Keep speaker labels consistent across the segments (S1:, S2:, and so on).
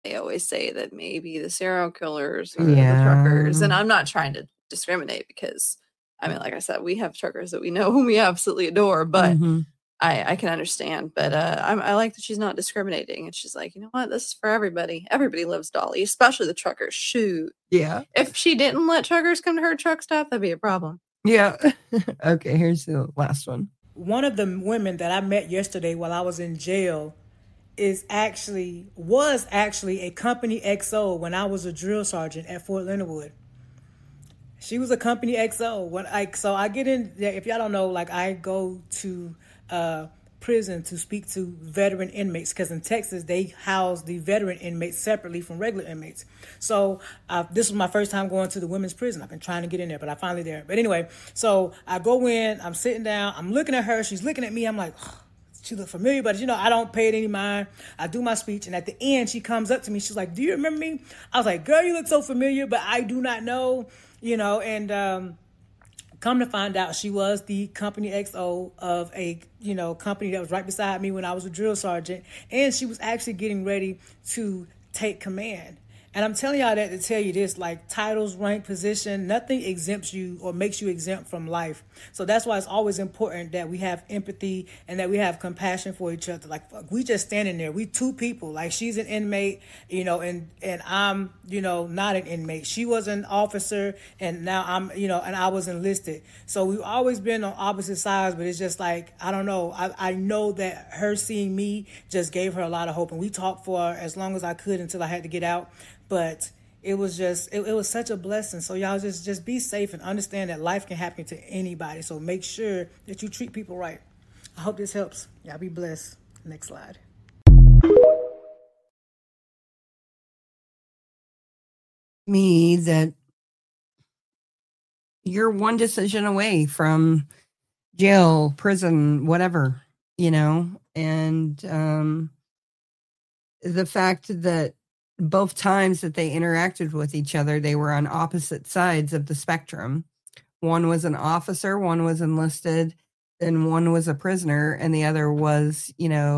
S1: they always say that maybe the serial killers or the
S2: Yeah.
S1: truckers, and I'm not trying to discriminate because, I mean, like I said, we have truckers that we know whom we absolutely adore, but
S2: Mhm.
S1: I can understand. But I like that she's not discriminating, and she's like, you know what, this is for everybody. Everybody loves Dolly, especially the truckers. Shoot,
S2: Yeah.
S1: if she didn't let truckers come to her truck stop, that'd be a problem.
S2: Yeah. Okay, here's the last one.
S3: One of the women that I met yesterday while I was in jail was actually a company XO when I was a drill sergeant at Fort Leonard Wood. She was a company XO. So I get in there. If y'all don't know, like I go to prison to speak to veteran inmates because in Texas they house the veteran inmates separately from regular inmates. So this was my first time going to the women's prison. I've been trying to get in there, but I finally there. But anyway, so I go in. I'm sitting down. I'm looking at her. She's looking at me. I'm like. She looked familiar, but I don't pay it any mind. I do my speech, and at the end, she comes up to me. She's like, "Do you remember me?" I was like, "Girl, you look so familiar, but I do not know." And come to find out, she was the company XO of a company that was right beside me when I was a drill sergeant, and she was actually getting ready to take command. And I'm telling y'all that to tell you this, like titles, rank, position, nothing exempts you or makes you exempt from life. So that's why it's always important that we have empathy and that we have compassion for each other. Like we just standing there. We two people. Like she's an inmate, and I'm, not an inmate. She was an officer and now I'm, and I was enlisted. So we've always been on opposite sides, but it's just like, I don't know. I know that her seeing me just gave her a lot of hope. And we talked for as long as I could until I had to get out. But it was just it was such a blessing. So y'all just be safe and understand that life can happen to anybody. So make sure that you treat people right. I hope this helps. Y'all be blessed. Next slide.
S2: Me that you're one decision away from jail, prison, whatever, and the fact that both times that they interacted with each other, they were on opposite sides of the spectrum. One was an officer, one was enlisted, and one was a prisoner, and the other was,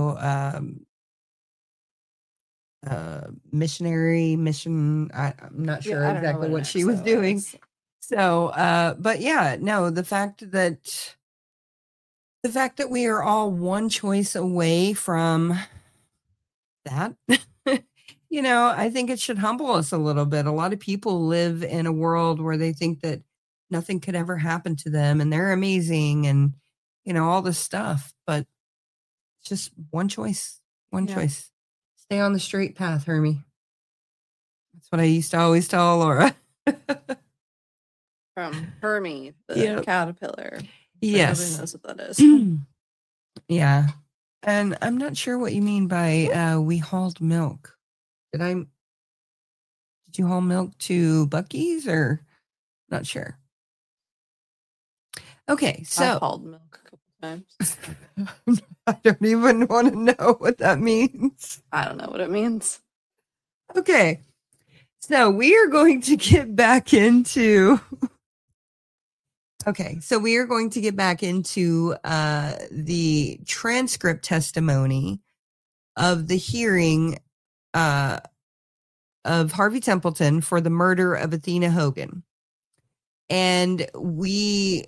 S2: missionary mission. I'm not sure exactly what she was doing. So, but yeah, no, the fact that we are all one choice away from that, I think it should humble us a little bit. A lot of people live in a world where they think that nothing could ever happen to them and they're amazing and, all this stuff. But just one choice, choice. Stay on the straight path, Hermie. That's what I used to always tell Laura.
S1: From Hermie, the caterpillar.
S2: Yes.
S1: Everybody knows what that is.
S2: Yeah. And I'm not sure what you mean by we hauled milk. Did you haul milk to Buc-ee's or not sure? Okay, so
S1: I've hauled milk a couple times.
S2: I don't even want to know what that means.
S1: I don't know what it means.
S2: Okay. So we are going to get back into the transcript testimony of the hearing of Harvey Templeton for the murder of Athena Hogan. And we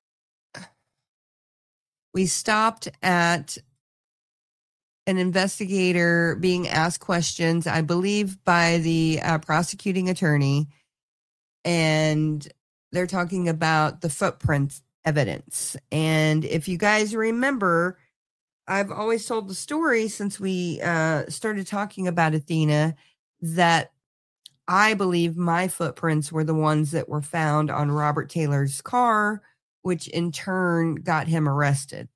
S2: stopped at an investigator being asked questions, I believe, by the prosecuting attorney. And they're talking about the footprint evidence. And if you guys remember, I've always told the story since we started talking about Athena that I believe my footprints were the ones that were found on Robert Taylor's car, which in turn got him arrested.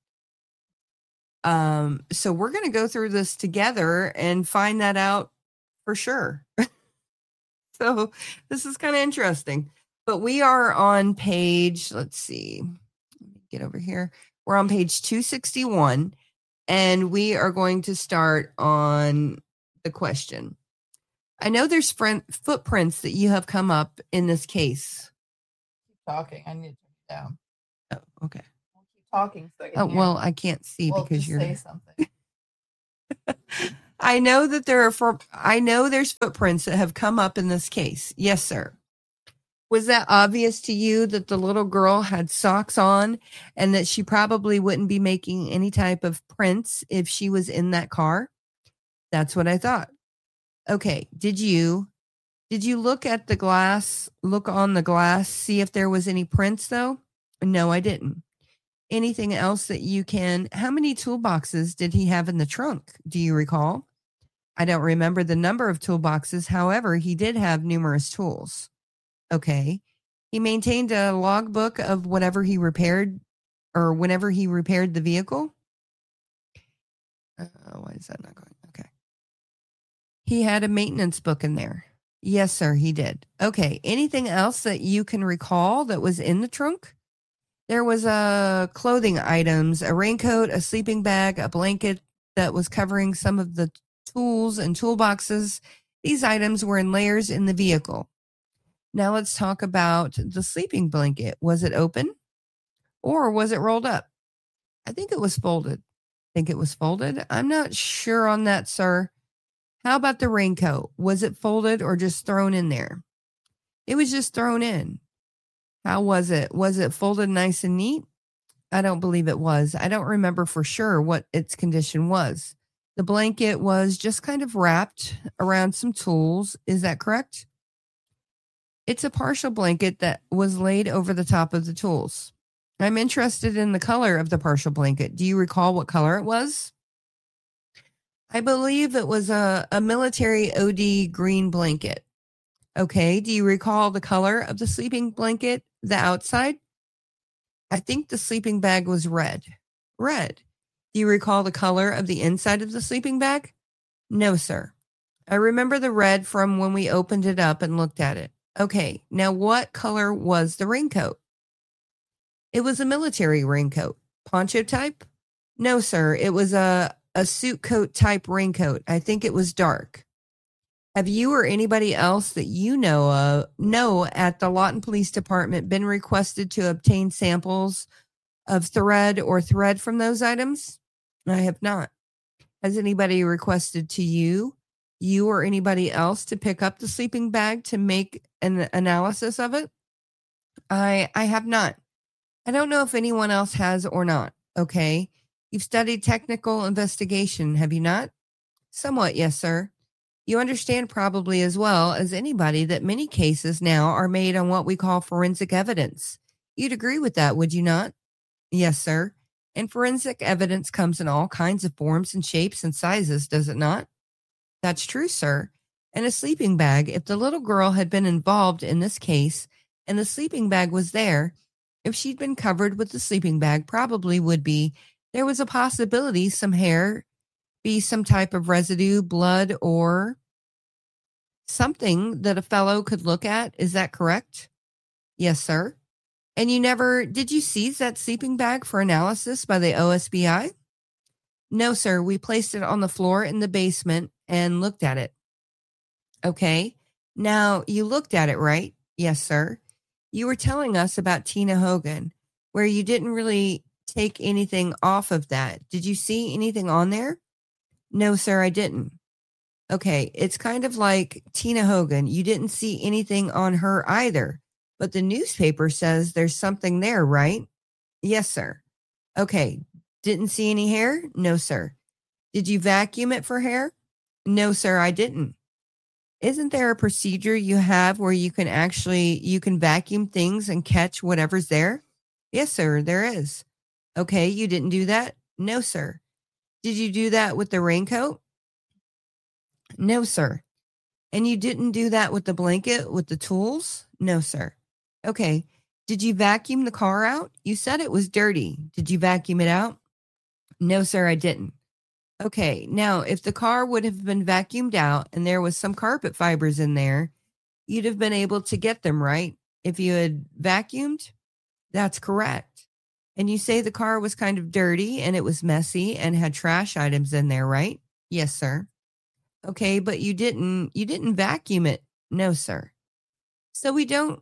S2: So we're going to go through this together and find that out for sure. So this is kind of interesting, but we are on page, let's see, let me get over here. We're on page 261 and we are going to start on the question. I know there's footprints that you have come up in this case.
S1: Keep talking. I need to turn it down.
S2: Oh, okay.
S1: Keep talking so I can hear.
S2: Well, I can't see because
S1: you're. Say something.
S2: I know there's footprints that have come up in this case. Yes, sir. Was that obvious to you that the little girl had socks on and that she probably wouldn't be making any type of prints if she was in that car? That's what I thought. Okay. Did you look on the glass, see if there was any prints though? No, I didn't. Anything else that how many toolboxes did he have in the trunk? Do you recall? I don't remember the number of toolboxes. However, he did have numerous tools. Okay. He maintained a logbook of whatever he repaired or whenever he repaired the vehicle. Why is that not going? Okay. He had a maintenance book in there. Yes, sir, he did. Okay. Anything else that you can recall that was in the trunk? There was clothing items, a raincoat, a sleeping bag, a blanket that was covering some of the tools and toolboxes. These items were in layers in the vehicle. Now let's talk about the sleeping blanket. Was it open or was it rolled up? I think it was folded. I'm not sure on that, sir. How about the raincoat? Was it folded or just thrown in there? It was just thrown in. How was it? Was it folded nice and neat? I don't believe it was. I don't remember for sure what its condition was. The blanket was just kind of wrapped around some tools. Is that correct? It's a partial blanket that was laid over the top of the tools. I'm interested in the color of the partial blanket. Do you recall what color it was? I believe it was a military OD green blanket. Okay. Do you recall the color of the sleeping blanket, the outside? I think the sleeping bag was red. Red. Do you recall the color of the inside of the sleeping bag? No, sir. I remember the red from when we opened it up and looked at it. Okay. Now, what color was the raincoat? It was a military raincoat. Poncho type? No, sir. It was a suit coat type raincoat. I think it was dark. Have you or anybody else that you know at the Lawton Police Department been requested to obtain samples of thread from those items? I have not. Has anybody requested to you or anybody else to pick up the sleeping bag to make an analysis of it? I have not. I don't know if anyone else has or not. Okay. You've studied technical investigation, have you not? Somewhat, yes, sir. You understand probably as well as anybody that many cases now are made on what we call forensic evidence. You'd agree with that, would you not? Yes, sir. And forensic evidence comes in all kinds of forms and shapes and sizes, does it not? That's true, sir. And a sleeping bag, if the little girl had been involved in this case and the sleeping bag was there, if she'd been covered with the sleeping bag, probably would be, there was a possibility some hair, be some type of residue, blood, or something that a fellow could look at. Is that correct? Yes, sir. And did you seize that sleeping bag for analysis by the OSBI? No, sir. We placed it on the floor in the basement and looked at it. Okay. Now, you looked at it, right? Yes, sir. You were telling us about Tina Hogan, where you didn't really take anything off of that. Did you see anything on there? No, sir, I didn't. Okay, it's kind of like Tina Hogan. You didn't see anything on her either, but the newspaper says there's something there, right? Yes, sir. Okay, didn't see any hair? No, sir. Did you vacuum it for hair? No, sir, I didn't. Isn't there a procedure you have where you can vacuum things and catch whatever's there? Yes, sir, there is. Okay, you didn't do that? No, sir. Did you do that with the raincoat? No, sir. And you didn't do that with the blanket, with the tools? No, sir. Okay. Did you vacuum the car out? You said it was dirty. Did you vacuum it out? No, sir, I didn't. Okay. Now, if the car would have been vacuumed out and there was some carpet fibers in there, you'd have been able to get them, right? If you had vacuumed? That's correct. And you say the car was kind of dirty and it was messy and had trash items in there, right? Yes, sir. Okay, but you didn't vacuum it. No, sir. So we don't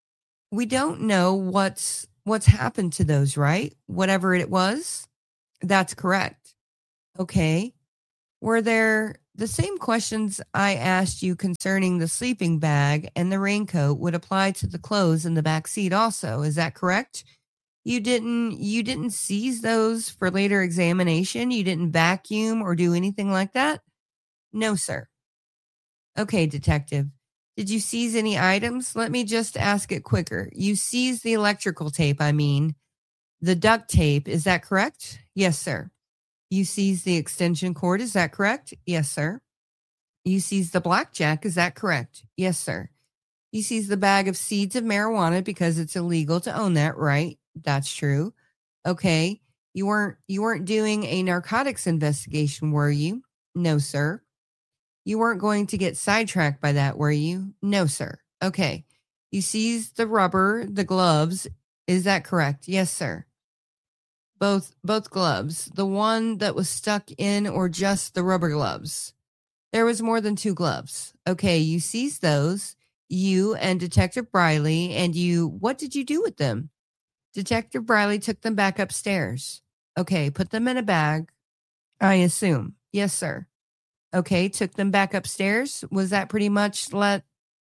S2: know what's happened to those, right? Whatever it was. That's correct. Okay. Were there the same questions I asked you concerning the sleeping bag and the raincoat would apply to the clothes in the back seat also. Is that correct? You didn't seize those for later examination? You didn't vacuum or do anything like that? No, sir. Okay, detective. Did you seize any items? Let me just ask it quicker. You seized the electrical tape, the duct tape. Is that correct? Yes, sir. You seized the extension cord. Is that correct? Yes, sir. You seized the blackjack. Is that correct? Yes, sir. You seized the bag of seeds of marijuana because it's illegal to own that, right? That's true. Okay. You weren't doing a narcotics investigation, were you? No, sir. You weren't going to get sidetracked by that, were you? No, sir. Okay. You seized the rubber, the gloves. Is that correct? Yes, sir. Both gloves. The one that was stuck in or just the rubber gloves? There was more than 2 gloves. Okay. You seized those. You and Detective Briley, and what did you do with them? Detective Briley took them back upstairs. Okay, put them in a bag, I assume. Yes, sir. Okay, took them back upstairs. Was that pretty much let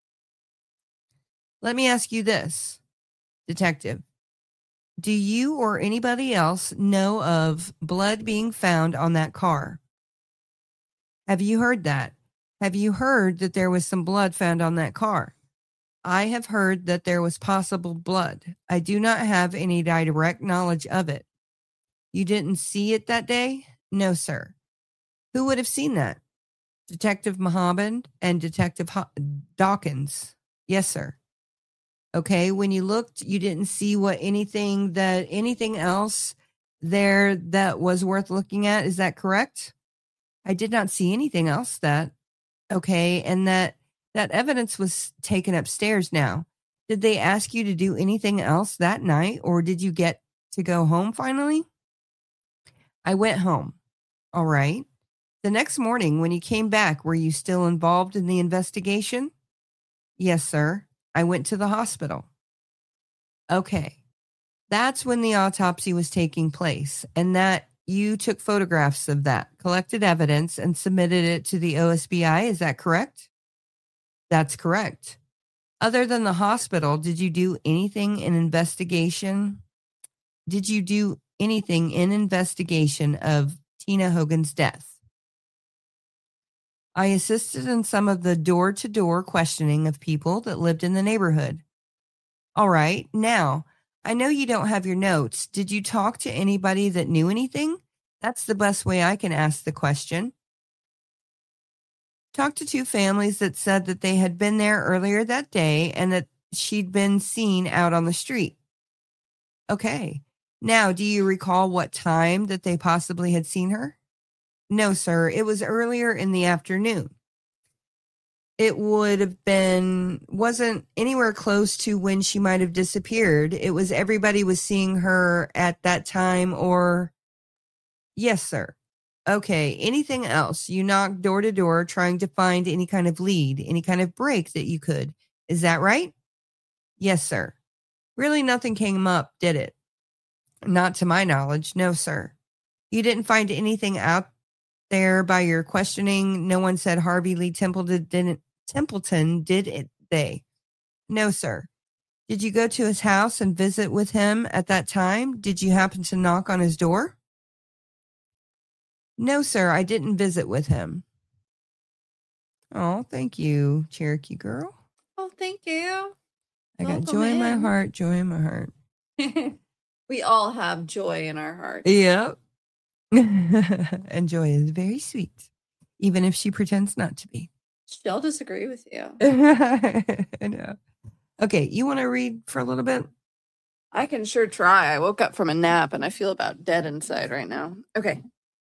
S2: me ask you this, detective. Do you or anybody else know of blood being found on that car? Have you heard that? Have you heard that there was some blood found on that car? I have heard that there was possible blood. I do not have any direct knowledge of it. You didn't see it that day? No, sir. Who would have seen that? Detective Mohammed and Detective Dawkins. Yes, sir. Okay, when you looked, you didn't see anything else there that was worth looking at. Is that correct? I did not see anything else okay, and that evidence was taken upstairs now. Did they ask you to do anything else that night, or did you get to go home finally? I went home. All right. The next morning when you came back, were you still involved in the investigation? Yes, sir. I went to the hospital. Okay. That's when the autopsy was taking place, and that you took photographs of that, collected evidence, and submitted it to the OSBI. Is that correct? That's correct. Other than the hospital, did you do anything in investigation? Did you do anything in investigation of Tina Hogan's death? I assisted in some of the door-to-door questioning of people that lived in the neighborhood. All right. Now, I know you don't have your notes. Did you talk to anybody that knew anything? That's the best way I can ask the question. Talked to 2 families that said that they had been there earlier that day and that she'd been seen out on the street. Okay. Now, do you recall what time that they possibly had seen her? No, sir. It was earlier in the afternoon. It wasn't anywhere close to when she might have disappeared. It was everybody was seeing her at that time, or? Yes, sir. Okay. Anything else? You knocked door to door trying to find any kind of lead, any kind of break that you could. Is that right? Yes, sir. Really nothing came up, did it? Not to my knowledge. No, sir. You didn't find anything out there by your questioning? No one said Harvey Lee Templeton did it, they? No, sir. Did you go to his house and visit with him at that time? Did you happen to knock on his door? No, sir, I didn't visit with him. Oh, thank you, Cherokee girl.
S1: Oh, thank you.
S2: I got joy in my heart, joy in my heart.
S1: We all have joy in our hearts.
S2: Yep. And joy is very sweet, even if she pretends not to be.
S1: She'll disagree with you.
S2: I know. Okay, you want to read for a little bit?
S1: I can sure try. I woke up from a nap and I feel about dead inside right now. Okay.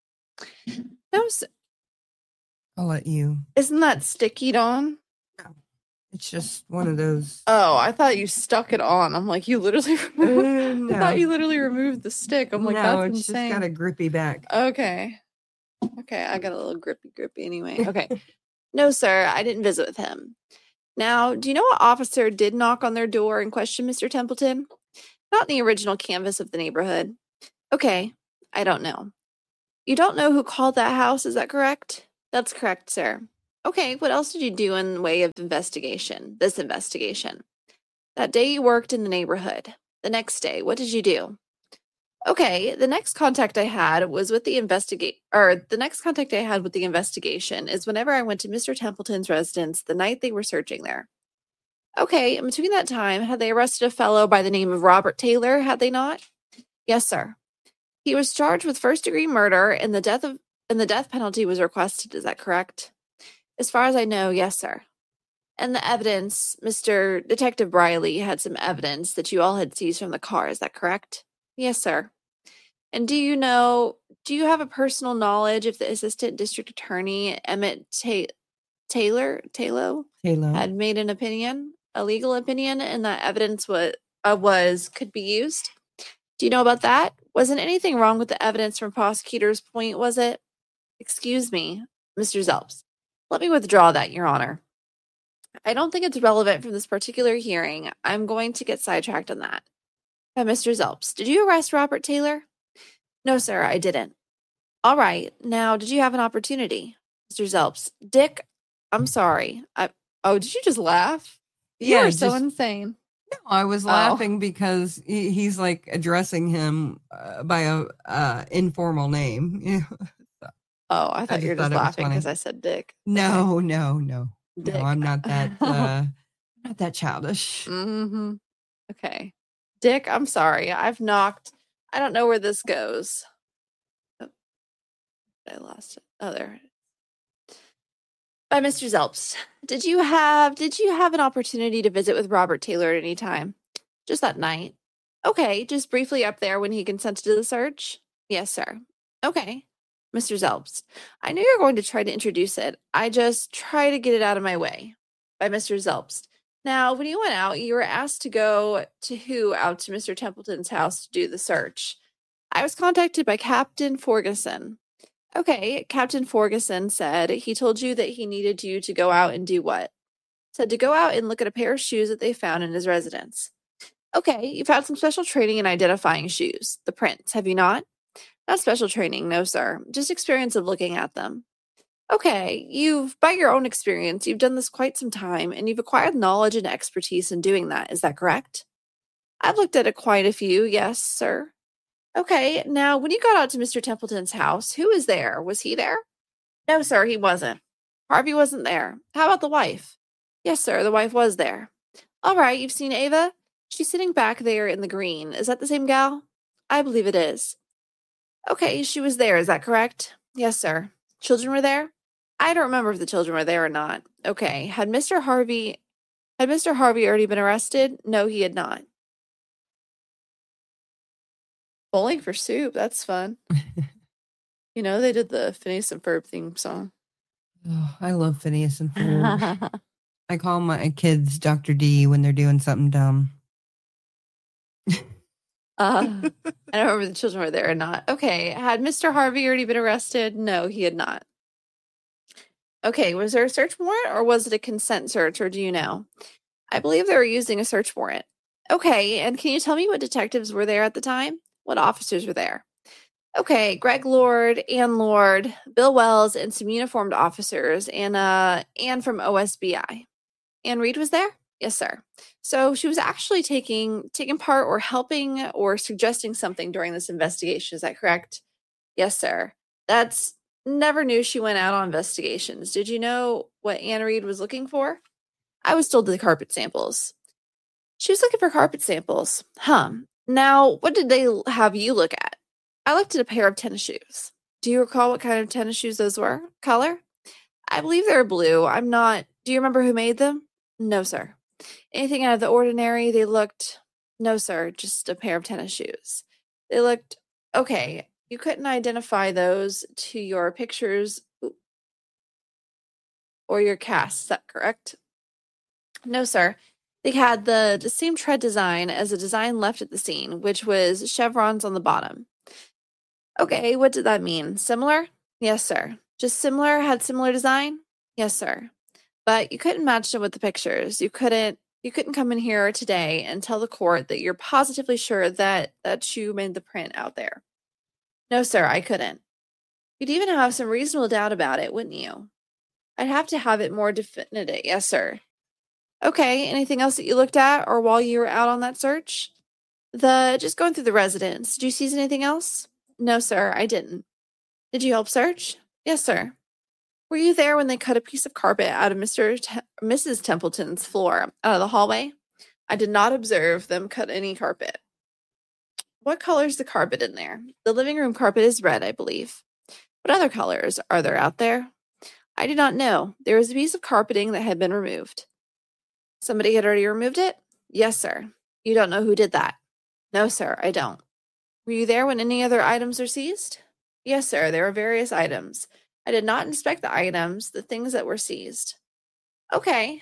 S2: I'll let you.
S1: Isn't that sticky on?
S2: No. It's just one of those.
S1: Oh, I thought you stuck it on. I'm like, you literally removed. No. I thought you literally removed the stick. I'm like,
S2: no,
S1: that's
S2: it's
S1: insane.
S2: Just got a grippy back.
S1: Okay, I got a little grippy anyway. Okay. No, sir, I didn't visit with him. Now, do you know what officer did knock on their door and question Mr. Templeton? Not in the original canvas of the neighborhood. Okay, I don't know. You don't know who called that house, is that correct? That's correct, sir. Okay, what else did you do in the way of investigation? This investigation. That day you worked in the neighborhood. The next day, what did you do? Okay, the next contact I had was with the next contact I had with the investigation is whenever I went to Mr. Templeton's residence the night they were searching there. Okay, in between that time, had they arrested a fellow by the name of Robert Taylor, had they not? Yes, sir. He was charged with first-degree murder and the death penalty was requested, is that correct? As far as I know, yes, sir. And the evidence, Mr. Detective Briley had some evidence that you all had seized from the car, is that correct? Yes, sir. And do you have a personal knowledge if the Assistant District Attorney, Emmett Taylor had made an opinion, a legal opinion, and that evidence could be used? Do you know about that? Wasn't anything wrong with the evidence from prosecutor's point, was it? Excuse me, Mr. Zelps. Let me withdraw that, Your Honor. I don't think it's relevant for this particular hearing. I'm going to get sidetracked on that. Mr. Zelps, did you arrest Robert Taylor? No, sir, I didn't. All right. Now, did you have an opportunity? Mr. Zelps. Dick, I'm sorry. Did you just laugh? You are so insane.
S2: No, I was laughing because he's like addressing him by a informal name.
S1: I thought you were just laughing because I said Dick.
S2: No.
S1: Dick.
S2: No, I'm not that not that childish.
S1: Mm-hmm. Okay. Dick, I'm sorry. I don't know where this goes. Oh, I lost it. Oh, there it is. By Mr. Zelps. Did you have an opportunity to visit with Robert Taylor at any time? Just that night. Okay, just briefly up there when he consented to the search? Yes, sir. Okay. Mr. Zelps, I know you're going to try to introduce it. I just try to get it out of my way. By Mr. Zelps. Now, when you went out, you were asked to go to Mr. Templeton's house to do the search. I was contacted by Captain Ferguson. Okay, Captain Ferguson said he told you that he needed you to go out and do what? Said to go out and look at a pair of shoes that they found in his residence. Okay, you've had some special training in identifying shoes, the prints, have you not? Not special training, no, sir. Just experience of looking at them. Okay, by your own experience, you've done this quite some time, and you've acquired knowledge and expertise in doing that. Is that correct? I've looked at quite a few, yes, sir. Okay, now, when you got out to Mr. Templeton's house, who was there? Was he there? No, sir, he wasn't. Harvey wasn't there. How about the wife? Yes, sir, the wife was there. All right, you've seen Ava? She's sitting back there in the green. Is that the same gal? I believe it is. Okay, she was there, is that correct? Yes, sir. Children were there? I don't remember if the children were there or not. Okay, had Mr. Harvey already been arrested? No, he had not. Bowling for soup, that's fun. They did the Phineas and Ferb theme song.
S2: Oh, I love Phineas and Ferb. I call my kids Dr. D when they're doing something dumb.
S1: I don't remember the children were there or not. Okay, had Mr. Harvey already been arrested? No, he had not. Okay, was there a search warrant or was it a consent search, or do you know? I believe they were using a search warrant. Okay, and can you tell me what detectives were there at the time? What officers were there? Okay, Greg Lord, Ann Lord, Bill Wells, and some uniformed officers, and Ann from OSBI. Ann Reed was there? Yes, sir. So she was actually taking part or helping or suggesting something during this investigation. Is that correct? Yes, sir. Never knew she went out on investigations. Did you know what Ann Reed was looking for? I was told the carpet samples. She was looking for carpet samples. Now, what did they have you look at? I looked at a pair of tennis shoes. Do you recall what kind of tennis shoes those were? Color? I believe they were blue. Do you remember who made them? No, sir. Anything out of the ordinary? No, sir, just a pair of tennis shoes. They looked, okay, you couldn't identify those to your pictures or your cast, is that correct? No, sir. They had the same tread design as the design left at the scene, which was chevrons on the bottom. Okay, what did that mean? Similar? Yes, sir. Just similar? Had similar design? Yes, sir. But you couldn't match them with the pictures. You couldn't come in here today and tell the court that you're positively sure that you made the print out there. No, sir, I couldn't. You'd even have some reasonable doubt about it, wouldn't you? I'd have to have it more definitive. Yes, sir. Okay, anything else that you looked at or while you were out on that search? Just going through the residence. Did you seize anything else? No, sir, I didn't. Did you help search? Yes, sir. Were you there when they cut a piece of carpet out of Mrs. Templeton's floor out of the hallway? I did not observe them cut any carpet. What color is the carpet in there? The living room carpet is red, I believe. What other colors are there out there? I do not know. There was a piece of carpeting that had been removed. Somebody had already removed it? Yes, sir. You don't know who did that? No, sir, I don't. Were you there when any other items were seized? Yes, sir, there were various items. I did not inspect the items, the things that were seized. Okay.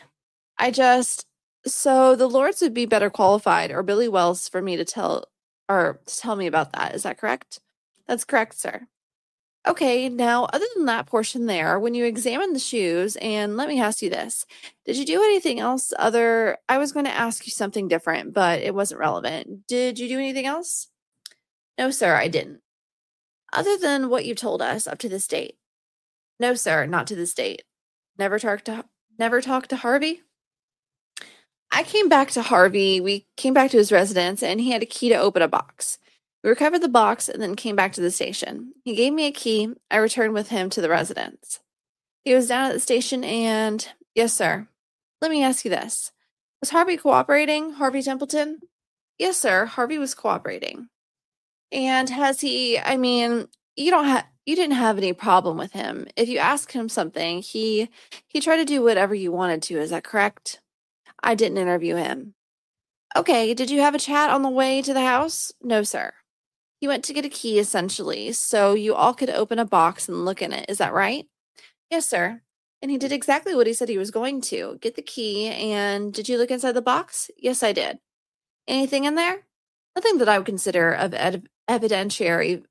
S1: So the Lords would be better qualified, or Billy Wells, for me to tell me about that. Is that correct? That's correct, sir. Okay, now, other than that portion there, when you examined the shoes, and let me ask you this, did you do anything else I was going to ask you something different, but it wasn't relevant. Did you do anything else? No, sir, I didn't. Other than what you've told us up to this date? No, sir, not to this date. Never talked to Harvey? I came back to Harvey. We came back to his residence, and he had a key to open a box. We recovered the box and then came back to the station. He gave me a key. I returned with him to the residence. He was down at the station and... Yes, sir. Let me ask you this. Was Harvey cooperating, Harvey Templeton? Yes, sir. Harvey was cooperating. And you didn't have any problem with him. If you asked him something, he tried to do whatever you wanted to. Is that correct? I didn't interview him. Okay, did you have a chat on the way to the house? No, sir. He went to get a key, essentially, so you all could open a box and look in it. Is that right? Yes, sir. And he did exactly what he said he was going to. Get the key, and did you look inside the box? Yes, I did. Anything in there? Nothing that I would consider of evidentiary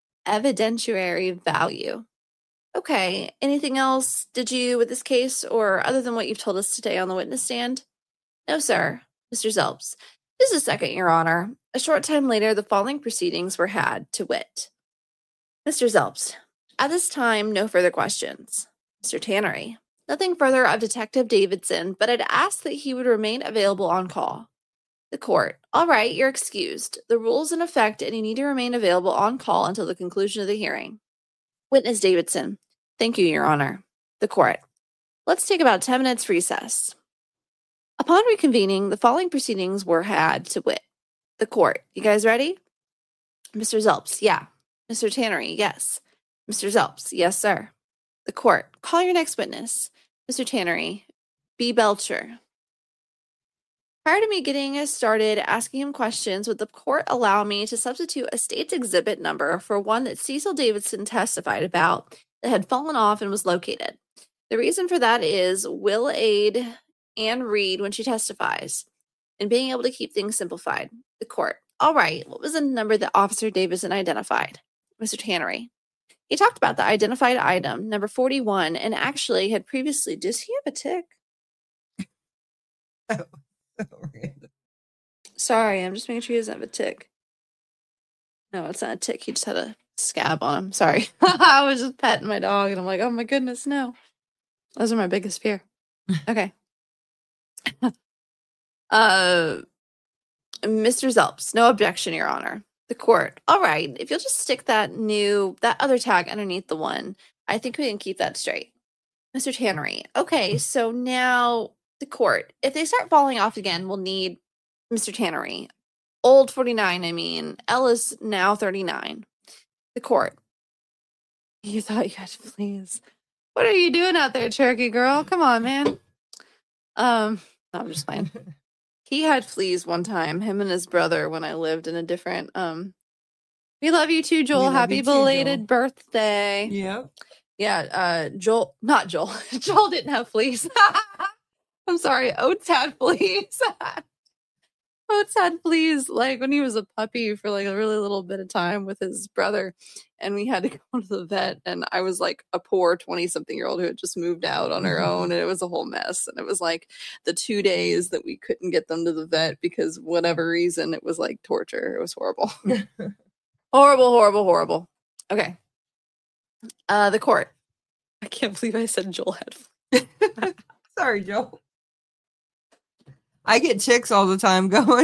S1: value. Okay, anything else did you with this case, or other than what you've told us today on the witness stand? No, sir. Mr. Zelps. Just a second, Your Honor. A short time later, the following proceedings were had, to wit. Mr. Zelps. At this time, no further questions. Mr. Tannery. Nothing further of Detective Davidson, but I'd ask that he would remain available on call. The court. All right, you're excused. The rule's in effect, and you need to remain available on call until the conclusion of the hearing. Witness Davidson. Thank you, Your Honor. The court. Let's take about 10 minutes recess. Upon reconvening, the following proceedings were had, to wit. The court. You guys ready? Mr. Zelps. Yeah. Mr. Tannery. Yes. Mr. Zelps. Yes, sir. The court. Call your next witness. Mr. Tannery. B. Belcher. Prior to me getting started asking him questions, would the court allow me to substitute a state's exhibit number for one that Cecil Davidson testified about that had fallen off and was located? The reason for that is will aid Anne Reed when she testifies and being able to keep things simplified. The court. All right. What was the number that Officer Davidson identified? Mr. Tannery. He talked about the identified item, number 41, and actually had previously... Does he have a tick?
S2: Oh, so random.
S1: Sorry, I'm just making sure he doesn't have a tick. No, it's not a tick. He just had a scab on him. Sorry. I was just petting my dog, and I'm like, oh my goodness, no. Those are my biggest fear. Okay. Mr. Zelps, no objection, Your Honor. The court. All right, if you'll just stick that other tag underneath the one, I think we can keep that straight. Mr. Tannery. Okay, so now the court. If they start falling off again, we'll need Mr. Tannery. Old 49, I mean. Ella's now 39. The court. You thought you had to please. What are you doing out there, Cherokee girl? Come on, man. No, I'm just playing. He had fleas one time, him and his brother, when I lived in a different, we love you too, Joel. Happy belated birthday.
S2: Yep.
S1: Yeah, Joel, not Joel. Joel didn't have fleas. I'm sorry. Oates had fleas. Oates had fleas like when he was a puppy for like a really little bit of time with his brother, and we had to go to the vet, and I was like a poor 20-something-year-old who had just moved out on her own, and it was a whole mess. And it was like the 2 days that we couldn't get them to the vet because whatever reason, it was like torture. It was horrible. Horrible. Okay. The court. I can't believe I said Joel had flu.
S2: Sorry, Joel. I get ticks all the time going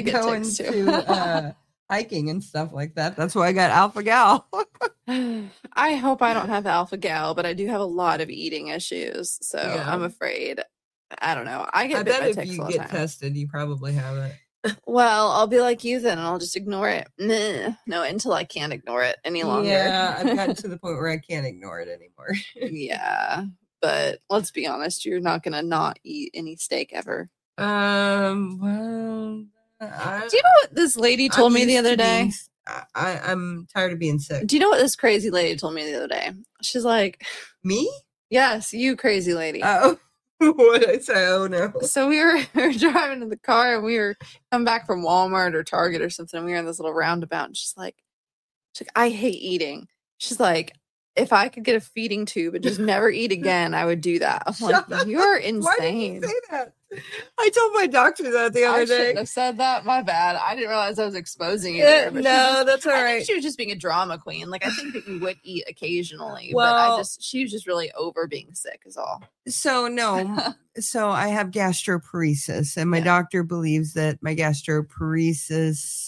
S2: to hiking and stuff like that. That's why I got alpha-gal.
S1: I hope I don't have alpha-gal, but I do have a lot of eating issues, so I'm afraid. I don't know. I bet if you get
S2: tested, you probably have it.
S1: Well, I'll be like you then, and I'll just ignore it. No, until I can't ignore it any longer.
S2: Yeah, I've gotten to the point where I can't ignore it anymore.
S1: Yeah, but let's be honest, you're not gonna not eat any steak ever.
S2: Well,
S1: do you know what this lady told me the other day?
S2: I'm tired of being sick.
S1: Do you know what this crazy lady told me the other day? She's like,
S2: me?
S1: Yes, you crazy lady.
S2: Oh, what did I say? Oh no.
S1: So we were driving in the car and we were coming back from Walmart or Target or something. And we were in this little roundabout and she's like, I hate eating. She's like, if I could get a feeding tube and just never eat again, I would do that. I'm like, you're insane.
S2: Why did you say that? I told my doctor that the other day. I
S1: shouldn't have said that. My bad. I didn't realize I was exposing you there. But
S2: that's all right.
S1: I think she was just being a drama queen. Like, I think that you would eat occasionally. Well, but she was just really over being sick is all.
S2: So, no. So, I have gastroparesis. And my doctor believes that my gastroparesis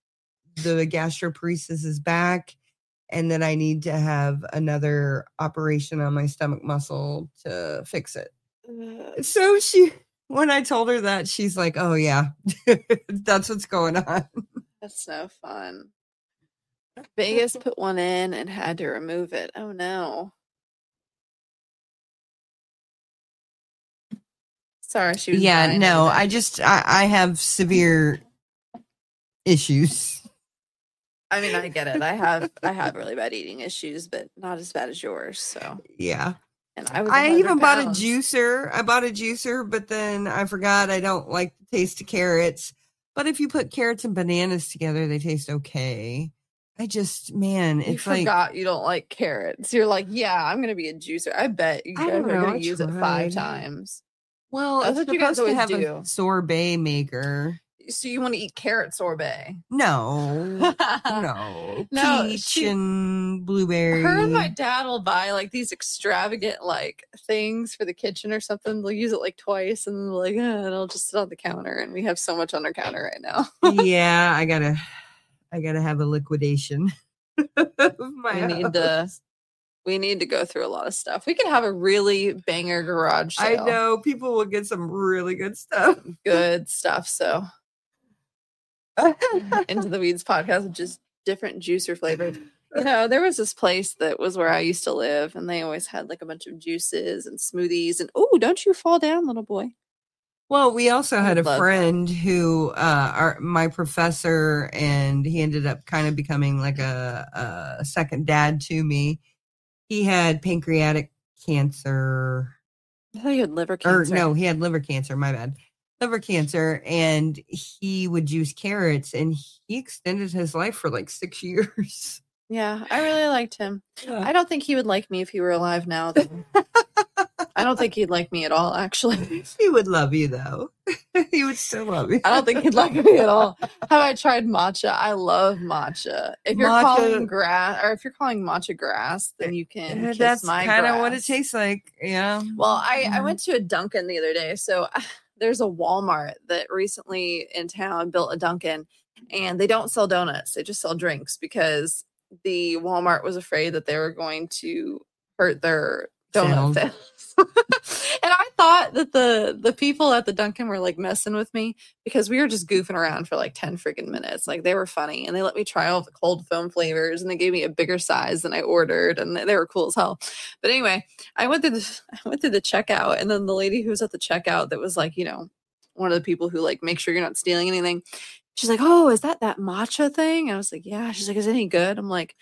S2: is back. And then I need to have another operation on my stomach muscle to fix it. So when I told her that, she's like, oh yeah, that's what's going on.
S1: That's no fun. Vegas put one in and had to remove it. Oh no. Sorry, she was
S2: I have severe issues.
S1: I mean, I get it. I have really bad eating issues, but not as bad as yours. So
S2: yeah.
S1: And
S2: I even bought a juicer. I bought a juicer, but then I forgot I don't like the taste of carrots. But if you put carrots and bananas together, they taste okay. You
S1: forgot you don't like carrots. You're like, yeah, I'm gonna be a juicer. I bet you guys are gonna use it 5 times.
S2: Well, that's what you guys always do. A sorbet maker.
S1: So you want to eat carrot sorbet?
S2: No. Peach and blueberry.
S1: Her and my dad will buy like these extravagant like things for the kitchen or something. They'll use it like twice and they're like, and it'll just sit on the counter. And we have so much on our counter right now.
S2: Yeah, I gotta have a liquidation.
S1: We need to go through a lot of stuff. We could have a really banger garage sale.
S2: I know people will get some really good stuff.
S1: So Into the Weeds podcast, just different juicer flavors. You know, there was this place that was where I used to live, and they always had like a bunch of juices and smoothies. And oh, don't you fall down, little boy.
S2: Well, we also had a friend who, my professor, and he ended up kind of becoming like a second dad to me. He had pancreatic cancer.
S1: I thought he had liver cancer.
S2: No, he had liver cancer. My bad. Liver cancer, and he would juice carrots, and he extended his life for like 6 years.
S1: Yeah, I really liked him. Yeah. I don't think he would like me if he were alive now, though. I don't think he'd like me at all, actually.
S2: He would love you, though. He would still love you.
S1: I don't think he'd like me at all. Have I tried matcha? I love matcha. If you're calling matcha grass, then you can kiss
S2: that's
S1: my
S2: kind of what it tastes like. Yeah.
S1: Well, I went to a Dunkin' the other day. So there's a Walmart that recently in town built a Dunkin', and they don't sell donuts. They just sell drinks because the Walmart was afraid that they were going to hurt their donut sales. And I thought that the people at the Dunkin' were like messing with me because we were just goofing around for like 10 freaking minutes. Like they were funny, and they let me try all the cold foam flavors, and they gave me a bigger size than I ordered, and they were cool as hell. But anyway, I went through the checkout, and then the lady who was at the checkout that was like, you know, one of the people who like make sure you're not stealing anything. She's like, "Oh, is that matcha thing?" And I was like, "Yeah." She's like, "Is it any good?" I'm like,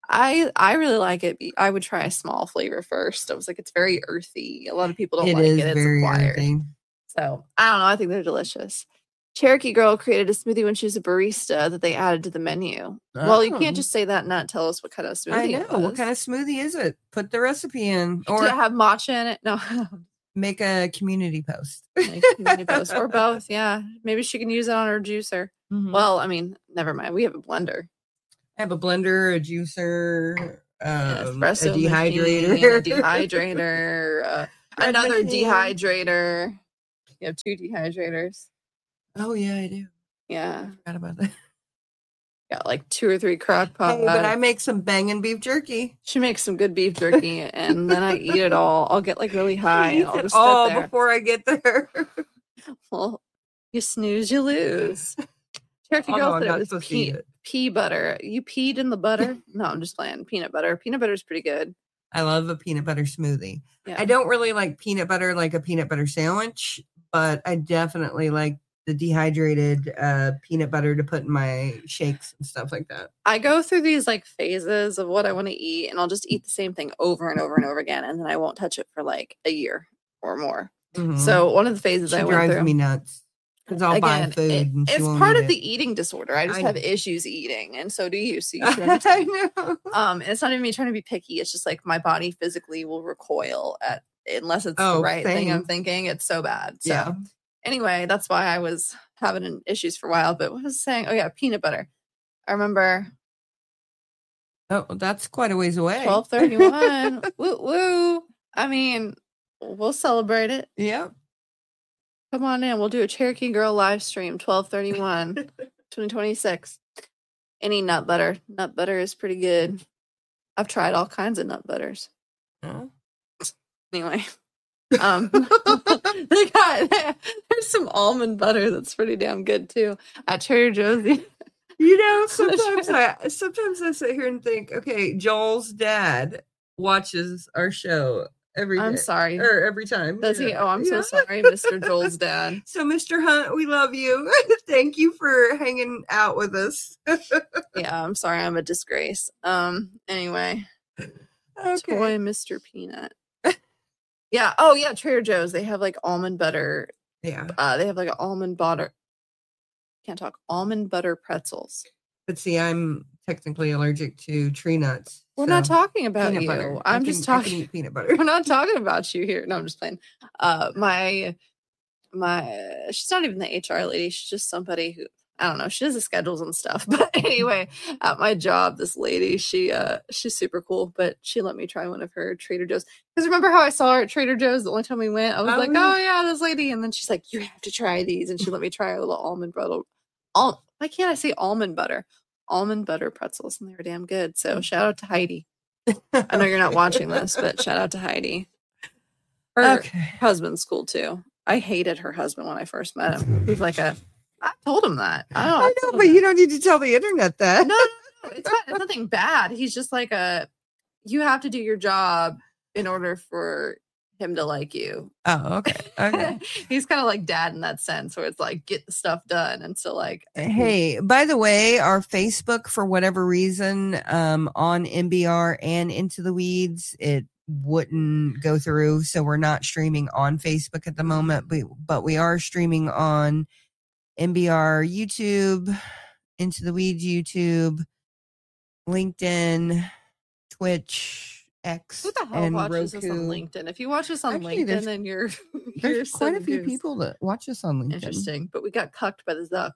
S1: I really like it. I would try a small flavor first. I was like, it's very earthy. A lot of people don't like it. It's very acquired. Earthy. So I don't know. I think they're delicious. Cherokee Girl created a smoothie when she was a barista that they added to the menu. Oh. Well, you can't just say that and not tell us what kind of smoothie it was.
S2: What kind of smoothie is it? Put the recipe in.
S1: Or did it have matcha in it? No.
S2: Make a community post.
S1: Or both. Yeah. Maybe she can use it on her juicer. Mm-hmm. Well, I mean, never mind. We have a blender.
S2: I have a blender, a juicer,
S1: espresso
S2: dehydrator,
S1: machine, a dehydrator, another dehydrator. You have 2 dehydrators.
S2: Oh yeah, I do.
S1: Yeah,
S2: I forgot about that.
S1: Got like 2 or 3 crock pots.
S2: Hey, but I make some banging beef jerky.
S1: She makes some good beef jerky, and then I eat it all. I'll get like really high. And I'll just
S2: all
S1: sit there.
S2: Before I get there.
S1: Well, you snooze, you lose. Cherokee Girl said it was pea butter. You peed in the butter? No, I'm just playing. Peanut butter. Peanut butter is pretty good.
S2: I love a peanut butter smoothie.
S1: Yeah.
S2: I don't really like peanut butter like a peanut butter sandwich, but I definitely like the dehydrated peanut butter to put in my shakes and stuff like that.
S1: I go through these like phases of what I want to eat, and I'll just eat the same thing over and over and over again, and then I won't touch it for like a year or more. Mm-hmm. So one of the phases I went through
S2: drives me nuts because I'll buy food. And
S1: it's part of the eating disorder. I just have issues eating, and so do you. So you should understand. I know. It's not even me trying to be picky. It's just like my body physically will recoil at unless it's the right thing I'm thinking. It's so bad. So. Yeah. Anyway, that's why I was having issues for a while. But what was I saying? Oh, yeah, peanut butter. I remember.
S2: Oh, that's quite a ways away.
S1: 12/31. Woo, woo. I mean, we'll celebrate it.
S2: Yeah.
S1: Come on in. We'll do a Cherokee Girl live stream, 12/31, 2026. Any nut butter. Nut butter is pretty good. I've tried all kinds of nut butters. Oh. Anyway. There's some almond butter that's pretty damn good too at Trader Joe's.
S2: You know, sometimes I sit here and think, okay, Joel's dad watches our show every day.
S1: I'm sorry.
S2: Or every time.
S1: Does he? Oh, I'm so sorry, Mr. Joel's dad.
S2: So, Mr. Hunt, we love you. Thank you for hanging out with us.
S1: Yeah, I'm sorry. I'm a disgrace. Anyway. Okay. Toy Mr. Peanut. Yeah. Oh, yeah. Trader Joe's. They have like almond butter.
S2: Yeah.
S1: They have like an almond butter. Can't talk. Almond butter pretzels.
S2: But see, I'm technically allergic to tree nuts.
S1: We're not talking about you.
S2: Butter.
S1: I'm just talking.
S2: I can eat peanut butter.
S1: We're not talking about you here. No, I'm just playing. My, she's not even the HR lady. She's just somebody who, I don't know. She does the schedules and stuff. But anyway, at my job, this lady, she's super cool, but she let me try one of her Trader Joe's. Because remember how I saw her at Trader Joe's the only time we went? I was like, oh yeah, this lady. And then she's like, you have to try these. And she let me try a little almond butter. Why can't I say almond butter? Almond butter pretzels. And they were damn good. So shout out to Heidi. I know you're not watching this, but shout out to Heidi. Her husband's cool too. I hated her husband when I first met him. He's like I told him that.
S2: I know, but you don't need to tell the internet that.
S1: No. It's nothing bad. He's just like you have to do your job in order for him to like you.
S2: Oh, okay.
S1: He's kind of like dad in that sense, where it's like, get the stuff done. And so like,
S2: hey, by the way, our Facebook, for whatever reason, on MBR and Into the Weeds, it wouldn't go through. So we're not streaming on Facebook at the moment, but we are streaming on MBR YouTube, Into the Weeds YouTube, LinkedIn, Twitch, X,
S1: who the hell
S2: and
S1: watches
S2: Roku.
S1: Us on LinkedIn? If you watch us on LinkedIn, then you're
S2: quite a few people that watch us on LinkedIn.
S1: Interesting, but we got cucked by the Zuck.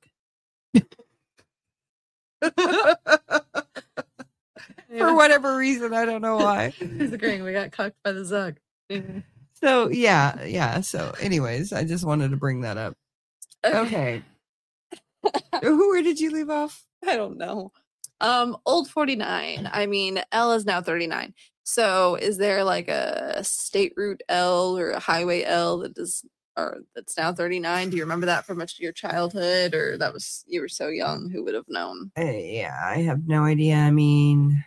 S2: For whatever reason, I don't know why.
S1: He's agreeing. We got cucked by the Zuck.
S2: So yeah. So, anyways, I just wanted to bring that up. Okay. Where did you leave off?
S1: I don't know. Old 49. I mean, L is now 39. So is there like a state route L or a highway L that's now 39? Do you remember that from your childhood, or you were so young? Who would have known?
S2: Yeah, I have no idea. I mean,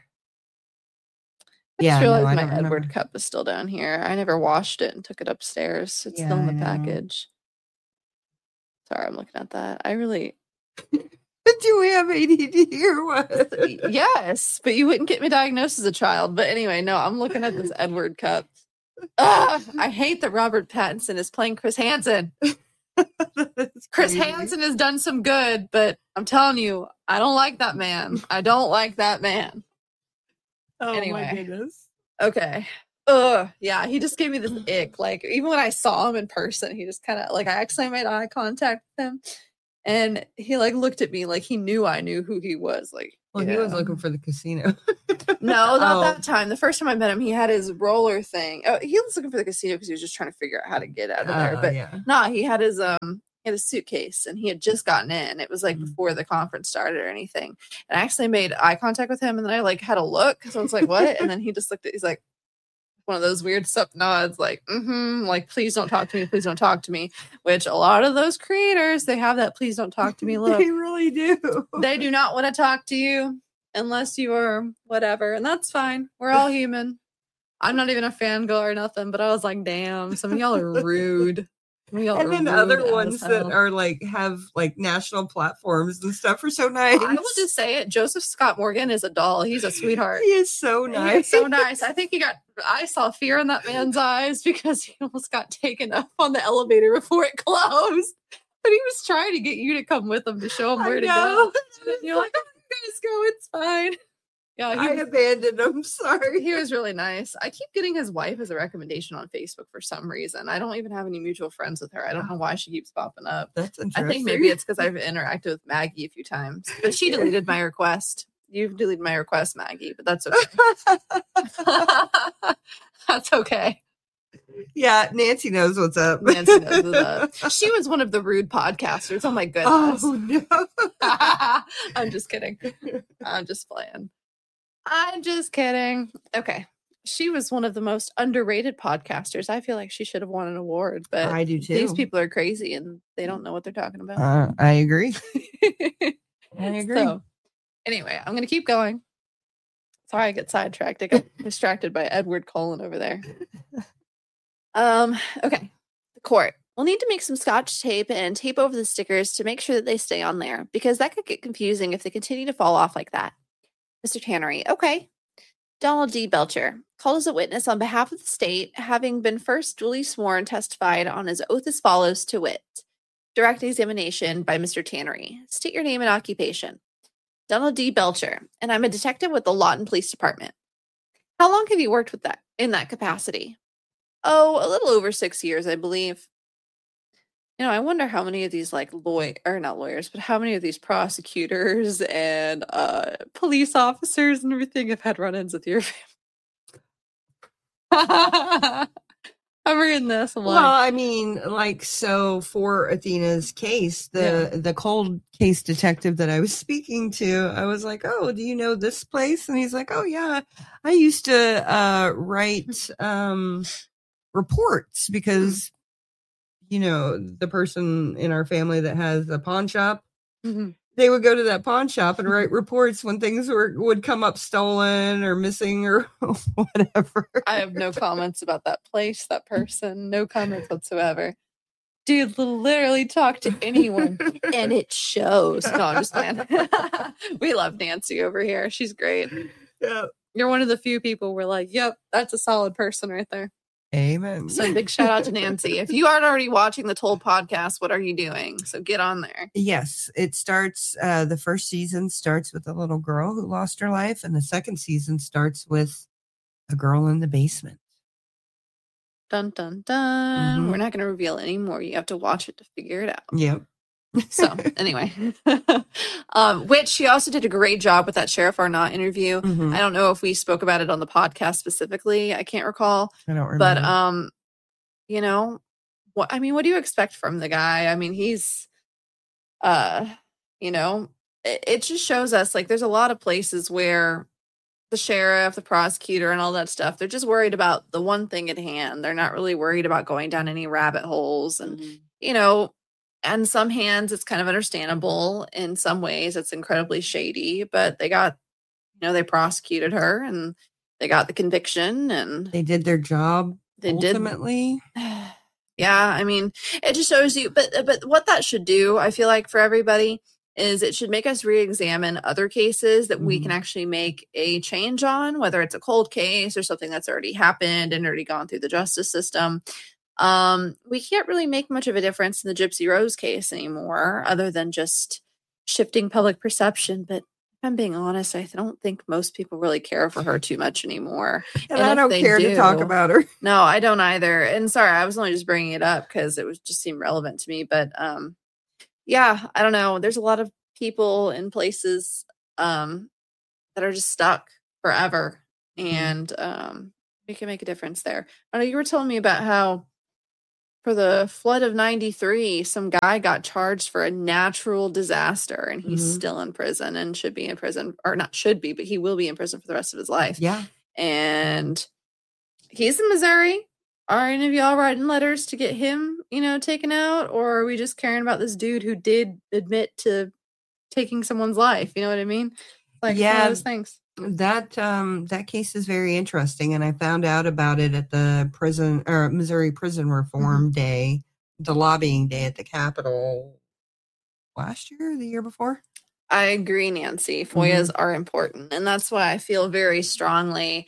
S1: I just realized my Edward cup is still down here. I never washed it and took it upstairs. It's still in the package. Sorry, I'm looking at that. I really...
S2: Do we have ADD or what?
S1: Yes, but you wouldn't get me diagnosed as a child. But anyway, no, I'm looking at this Edward cup. I hate that Robert Pattinson is playing Chris Hansen. Chris Hansen has done some good, but I'm telling you, I don't like that man. I don't like that man.
S2: Oh,
S1: anyway.
S2: My goodness.
S1: Okay. Yeah, he just gave me this ick. Like, even when I saw him in person, he just kind of, like, I actually made eye contact with him. And he, like, looked at me like he knew I knew who he was. Like,
S2: Well, he was looking for the casino.
S1: No, not that time. The first time I met him, he had his roller thing. Oh, he was looking for the casino because he was just trying to figure out how to get out of there. But he had his suitcase and he had just gotten in. It was like before the conference started or anything. And I actually made eye contact with him and then I like had a look because I was like, what? And then he just looked at, he's like, one of those weird sup nods, like, like, please don't talk to me, please don't talk to me, which a lot of those creators, they have that please don't talk to me look.
S2: They really do.
S1: They do not want to talk to you unless you are whatever, and that's fine. We're all human. I'm not even a fangirl or nothing, but I was like, damn, some of y'all are rude.
S2: And then other ones that are like have like national platforms and stuff are so nice.
S1: I will just say it. Joseph Scott Morgan is a doll. He's a sweetheart.
S2: He is so nice.
S1: He is so nice. I think I saw fear in that man's eyes because he almost got taken up on the elevator before it closed. But he was trying to get you to come with him to show him where to go. And you're like, oh, you guys go. It's fine. Yeah,
S2: I abandoned him. Sorry.
S1: He was really nice. I keep getting his wife as a recommendation on Facebook for some reason. I don't even have any mutual friends with her. I don't know why she keeps popping up.
S2: That's interesting.
S1: I think maybe it's because I've interacted with Maggie a few times, but she deleted my request. You've deleted my request, Maggie, but that's okay. That's okay.
S2: Yeah, Nancy knows what's up.
S1: Nancy knows what's up. She was one of the rude podcasters. Oh my goodness.
S2: Oh no.
S1: I'm just kidding. I'm just playing. I'm just kidding. Okay. She was one of the most underrated podcasters. I feel like she should have won an award, but
S2: I do too.
S1: These people are crazy and they don't know what they're talking about.
S2: I agree. I agree. So,
S1: anyway, I'm going to keep going. Sorry, I get sidetracked. I got distracted by Edward Cullen over there. Okay. The court. We'll need to make some scotch tape and tape over the stickers to make sure that they stay on there because that could get confusing if they continue to fall off like that. Mr. Tannery, okay. Donald D. Belcher, called as a witness on behalf of the state, having been first duly sworn, testified on his oath as follows to wit. Direct examination by Mr. Tannery. State your name and occupation. Donald D. Belcher, and I'm a detective with the Lawton Police Department. How long have you worked with that in that capacity? Oh, a little over 6 years, I believe. You know, I wonder how many of these not lawyers, but how many of these prosecutors and police officers and everything have had run-ins with your family. I'm reading this.
S2: Well, I mean, like, so for Athena's case, the cold case detective that I was speaking to, I was like, oh, do you know this place? And he's like, oh, yeah, I used to write reports because the person in our family that has a pawn shop, they would go to that pawn shop and write reports when things would come up stolen or missing or whatever.
S1: I have no comments about that place, that person, no comments whatsoever. Dude literally talk to anyone and it shows. No, I'm just playing. We love Nancy over here. She's great.
S2: Yeah.
S1: You're one of the few people we're like, yep, that's a solid person right there.
S2: Amen.
S1: So big shout out to Nancy. If you aren't already watching the Told podcast, what are you doing? So get on there.
S2: Yes, it starts. The first season starts with a little girl who lost her life, and the second season starts with a girl in the basement.
S1: Dun dun dun. We're not going to reveal any more. You have to watch it to figure it out.
S2: Yep.
S1: So anyway, which she also did a great job with that Sheriff Arnott interview. I don't know if we spoke about it on the podcast specifically. I can't recall.
S2: I don't remember.
S1: But what do you expect from the guy? I mean, he's it just shows us like there's a lot of places where the sheriff, the prosecutor, and all that stuff, they're just worried about the one thing at hand. They're not really worried about going down any rabbit holes. And in some hands, it's kind of understandable. In some ways, it's incredibly shady. But they got, they prosecuted her and they got the conviction and
S2: they did their job. Ultimately.
S1: Yeah, I mean, it just shows you. But what that should do, I feel like, for everybody, is it should make us re-examine other cases that we can actually make a change on, whether it's a cold case or something that's already happened and already gone through the justice system. We can't really make much of a difference in the Gypsy Rose case anymore, other than just shifting public perception. But if I'm being honest, I don't think most people really care for her too much anymore.
S2: And I don't care to talk about her.
S1: No, I don't either. And sorry, I was only just bringing it up because it was just seemed relevant to me. But yeah, I don't know. There's a lot of people in places that are just stuck forever. And we can make a difference there. I know you were telling me about how for the flood of 93, some guy got charged for a natural disaster, and he's still in prison and should be in prison, or not should be, but he will be in prison for the rest of his life.
S2: Yeah.
S1: And he's in Missouri. Are any of y'all writing letters to get him, taken out? Or are we just caring about this dude who did admit to taking someone's life? You know what I mean? Like, one of those things.
S2: That case is very interesting, and I found out about it at the Missouri Prison Reform Day, the lobbying day at the Capitol last year, the year before.
S1: I agree, Nancy. FOIAs are important, and that's why I feel very strongly.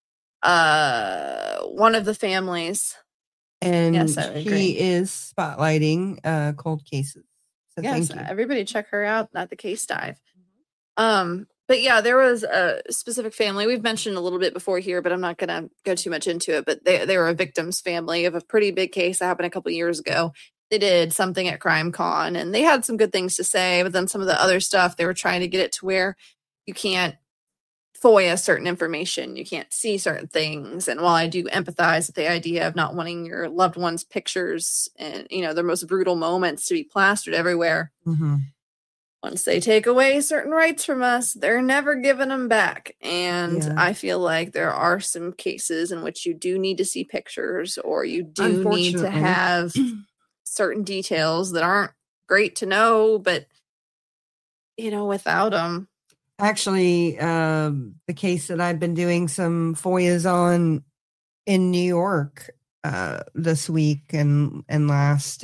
S1: One of the families,
S2: and he is spotlighting cold cases. So
S1: yes, everybody check her out at the Case Dive. But yeah, there was a specific family we've mentioned a little bit before here, but I'm not going to go too much into it. But they were a victim's family of a pretty big case that happened a couple years ago. They did something at CrimeCon, and they had some good things to say, but then some of the other stuff, they were trying to get it to where you can't FOIA certain information, you can't see certain things. And while I do empathize with the idea of not wanting your loved ones' pictures and their most brutal moments to be plastered everywhere. Once they take away certain rights from us, they're never giving them back. And I feel like there are some cases in which you do need to see pictures, or you do need to have certain details that aren't great to know, but, without them.
S2: Actually, the case that I've been doing some FOIAs on in New York this week and last,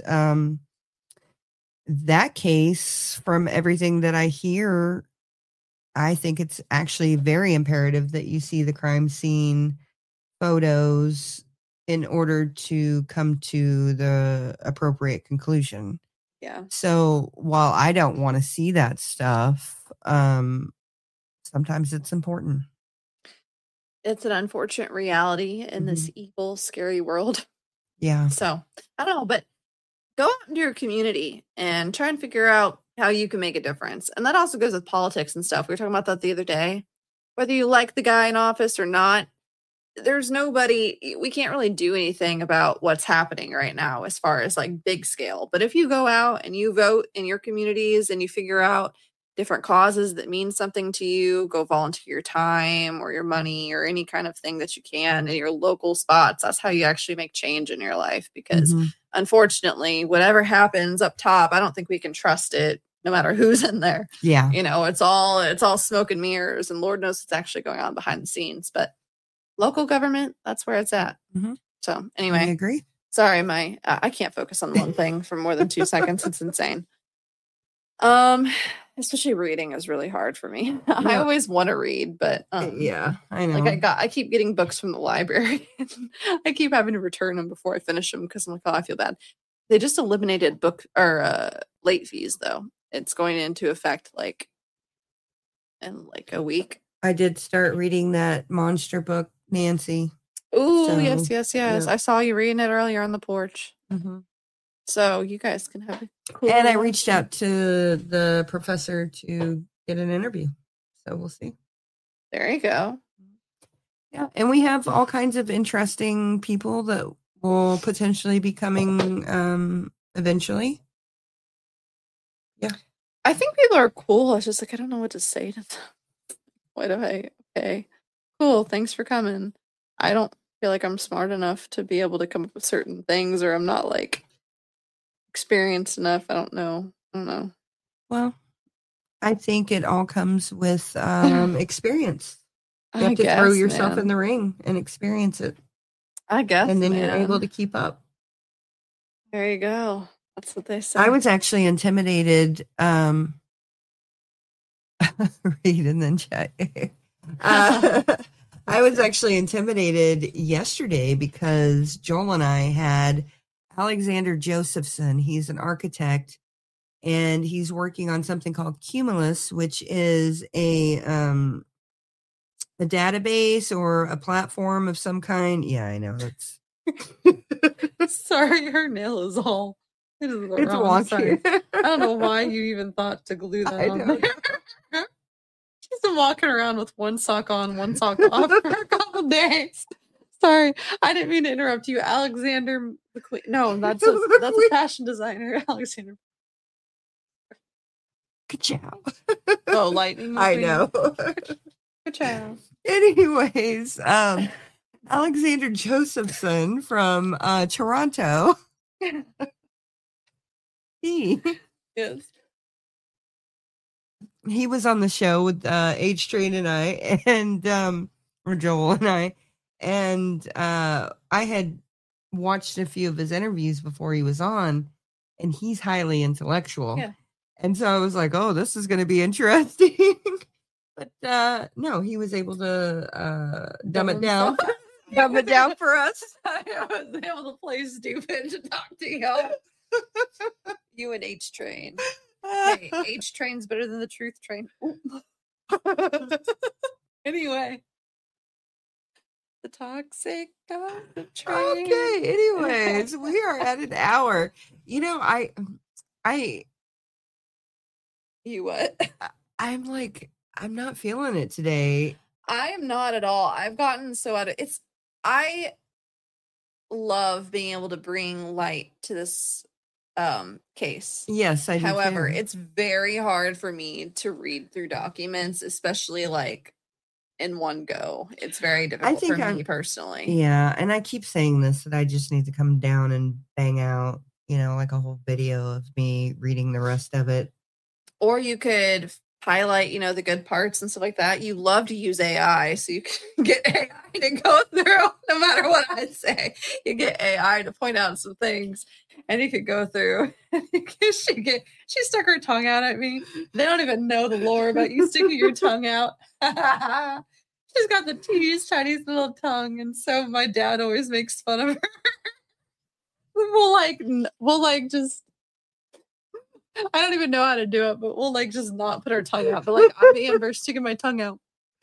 S2: that case, from everything that I hear, I think it's actually very imperative that you see the crime scene photos in order to come to the appropriate conclusion.
S1: Yeah.
S2: So while I don't want to see that stuff, sometimes it's important.
S1: It's an unfortunate reality in this evil, scary world.
S2: Yeah.
S1: So I don't know, but go out into your community and try and figure out how you can make a difference. And that also goes with politics and stuff. We were talking about that the other day. Whether you like the guy in office or not, we can't really do anything about what's happening right now as far as like big scale. But if you go out and you vote in your communities and you figure out different causes that mean something to you, go volunteer your time or your money or any kind of thing that you can in your local spots. That's how you actually make change in your life, because unfortunately, whatever happens up top, I don't think we can trust it no matter who's in there.
S2: Yeah.
S1: It's all smoke and mirrors, and Lord knows what's actually going on behind the scenes. But local government, that's where it's at. So anyway,
S2: I agree.
S1: Sorry, I can't focus on one thing for more than 2 seconds. It's insane. Especially reading is really hard for me. Yeah. I always want to read, but
S2: yeah, I know.
S1: Like I keep getting books from the library. I keep having to return them before I finish them because I'm like, oh, I feel bad. They just eliminated late fees though. It's going into effect in a week.
S2: I did start reading that monster book, Nancy.
S1: Ooh, so, yes. Yeah. I saw you reading it earlier on the porch. So you guys can have it.
S2: Cool. And I reached out to the professor to get an interview. So we'll see.
S1: There you go.
S2: Yeah. And we have all kinds of interesting people that will potentially be coming eventually. Yeah.
S1: I think people are cool. It's just I don't know what to say to them. Okay. Cool. Thanks for coming. I don't feel like I'm smart enough to be able to come up with certain things, or I'm not experienced enough. I don't know.
S2: Well, I think it all comes with experience. You have to throw yourself in the ring and experience it.
S1: I guess.
S2: And then you're able to keep up.
S1: There you go. That's what they say.
S2: I was actually intimidated. Read and then chat. I was actually intimidated yesterday because Joel and I had Alexander Josephson. He's an architect, and he's working on something called Cumulus, which is a database or a platform of some kind. Yeah, I know. That's
S1: sorry, her nail is all. It's wonky. I don't know why you even thought to glue that on there. He's been walking around with one sock on, one sock off for a couple days. Sorry, I didn't mean to interrupt you, Alexander McQueen. No, that's a fashion designer, Alexander.
S2: Ka-chow.
S1: Oh, Lightning McQueen.
S2: I know.
S1: Ka-chow.
S2: Anyways, Alexander Josephson from Toronto. He was on the show with H Train and I, and or Joel and I, and I had watched a few of his interviews before he was on, and he's highly intellectual.
S1: Yeah.
S2: And so I was like, oh, this is going to be interesting. But no, he was able to dumb it down. Dumb it down for us.
S1: I was able to play stupid to talk to you. You and H Train. Hey, H Train's better than the Truth Train. Anyway. The toxic gossip train.
S2: Okay, anyways, we are at an hour. You know,
S1: You what?
S2: I'm like, I'm not feeling it today.
S1: I am not at all. I've gotten so out of it's. I love being able to bring light to this case.
S2: Yes, I do.
S1: However, it's very hard for me to read through documents, especially like in one go. It's very difficult for me personally.
S2: Yeah, and I keep saying this, that I just need to come down and bang out, like a whole video of me reading the rest of it.
S1: Or you could highlight, the good parts and stuff like that. You love to use AI, so you can get AI to go through, no matter what I say. You get AI to point out some things, and you could go through. She stuck her tongue out at me. They don't even know the lore about you sticking your tongue out. She's got the teeniest, tiniest little tongue, and so my dad always makes fun of her. We'll just. I don't even know how to do it, but we'll just not put our tongue out. But I'm Amber sticking my tongue out.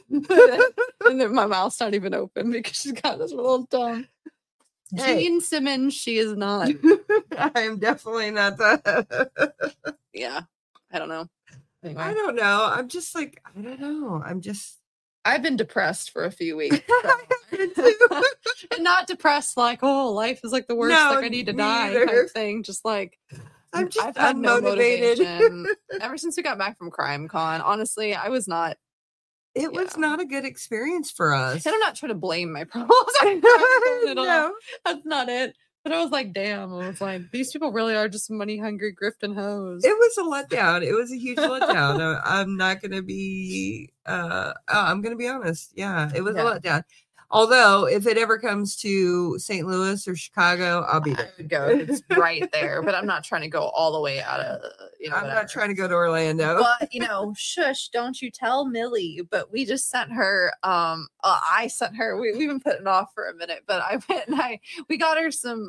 S1: And then my mouth's not even open because she's got this little tongue. Hey. Jean Simmons, she is not.
S2: I am definitely not that.
S1: Yeah. I don't know.
S2: Anyway. I don't know. I'm just I don't know.
S1: I've been depressed for a few weeks. So. And not depressed life is the worst, I need to die type thing. Just
S2: I'm just
S1: I've had unmotivated. No motivation. Ever since we got back from CrimeCon, honestly, I was not.
S2: It was not a good experience for us.
S1: And I'm not trying to blame my problems. No. That's not it. But I was damn. I was these people really are just money hungry, grifting hoes.
S2: It was a letdown. It was a huge letdown. I'm not going to be. I'm going to be honest. Yeah, it was a letdown. Although, if it ever comes to St. Louis or Chicago, I'll be there.
S1: I would go. It's right there, but I'm not trying to go all the way out of,
S2: I'm not trying to go to Orlando.
S1: But, shush, don't you tell Millie. But we just sent her, I sent her, we've been putting it off for a minute, but I went and we got her some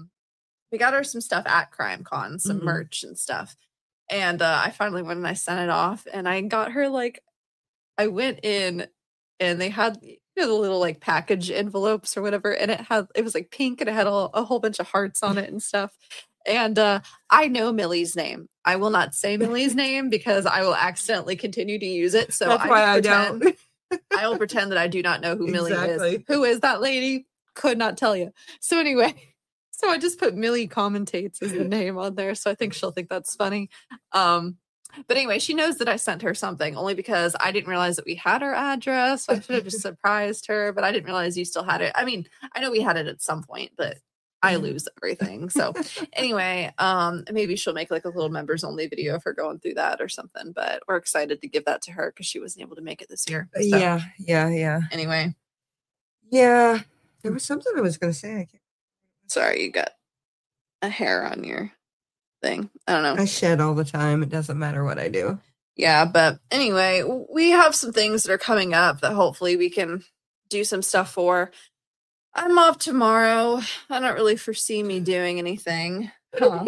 S1: stuff at CrimeCon, some merch and stuff. And I finally went and I sent it off, and I got her, I went in and they had... the little package envelopes or whatever, and it was pink, and it had a whole bunch of hearts on it and stuff. And I know Millie's name. I will not say Millie's name because I will accidentally continue to use it. So
S2: that's why I don't.
S1: I will pretend that I do not know who Millie is. Who is that lady? Could not tell you. So anyway, so I just put Millie Commentates as the name on there. So I think she'll think that's funny. But anyway, she knows that I sent her something only because I didn't realize that we had her address. So I should have just surprised her, but I didn't realize you still had it. I mean, I know we had it at some point, but I lose everything. So anyway, maybe she'll make a little members only video of her going through that or something, but we're excited to give that to her because she wasn't able to make it this year. So,
S2: yeah.
S1: Anyway.
S2: Yeah. There was something I was going to say.
S1: Sorry, you got a hair on your thing. I don't know.
S2: I shed all the time. It doesn't matter what I do.
S1: Yeah, but anyway, we have some things that are coming up that hopefully we can do some stuff for. I'm off tomorrow. I don't really foresee me doing anything.
S2: I'm